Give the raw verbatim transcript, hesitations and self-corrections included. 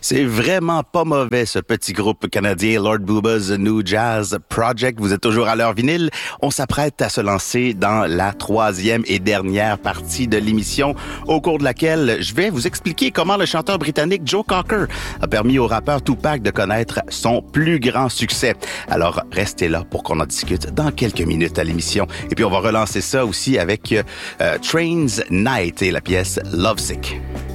C'est vraiment pas mauvais, ce petit groupe canadien Lord Booba's New Jazz Project. Vous êtes toujours à l'heure vinyle. On s'apprête à se lancer dans la troisième et dernière partie de l'émission, au cours de laquelle je vais vous expliquer comment le chanteur britannique Joe Cocker a permis au rappeur Tupac de connaître son plus grand succès. Alors, restez là pour qu'on en discute dans quelques minutes à l'émission. Et puis, on va relancer ça aussi avec euh, Trains Night et la pièce Lovesick.